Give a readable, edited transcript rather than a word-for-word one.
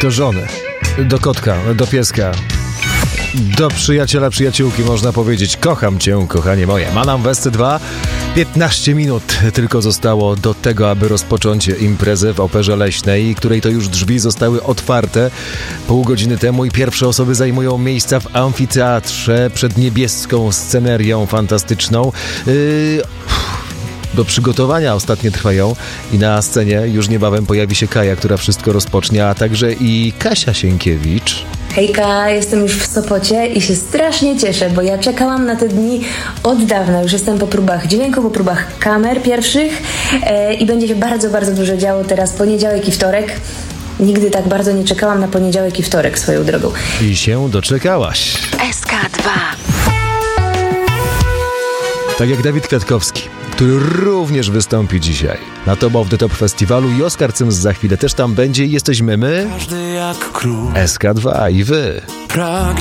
do żony, do kotka, do pieska, do przyjaciela, przyjaciółki można powiedzieć: kocham cię, kochanie moje. Manam w SC2. 15 minut tylko zostało do tego, aby rozpocząć imprezę w Operze Leśnej, której to już drzwi zostały otwarte pół godziny temu i pierwsze osoby zajmują miejsca w amfiteatrze przed niebieską scenerią fantastyczną. Do przygotowania ostatnie trwają i na scenie już niebawem pojawi się Kaja, która wszystko rozpocznie, a także i Kasia Sienkiewicz. Hejka, jestem już w Sopocie i się strasznie cieszę, bo ja czekałam na te dni od dawna. Już jestem po próbach dźwięku, po próbach kamer pierwszych i będzie się bardzo, bardzo dużo działo teraz poniedziałek i wtorek. Nigdy tak bardzo nie czekałam na poniedziałek i wtorek swoją drogą. I się doczekałaś. SK2. Tak jak Dawid Kwiatkowski, który również wystąpi dzisiaj na Top of the Top Festiwalu i Oskar Cyms za chwilę też tam będzie i jesteśmy my, Każdy jak król SK2 i wy. pragnie